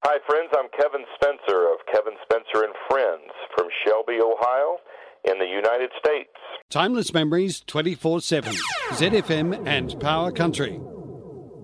Hi, friends. I'm Kevin Spencer of Kevin Spencer and Friends from Shelby, Ohio, in the United States. Timeless Memories 24/7. ZFM and Power Country.